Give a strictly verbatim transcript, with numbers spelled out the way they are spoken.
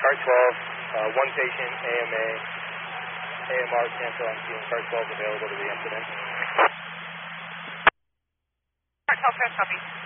Car twelve, uh, one patient, A M A, A M R cancel on scene. Car twelve available to the incident. Car twelve, copy.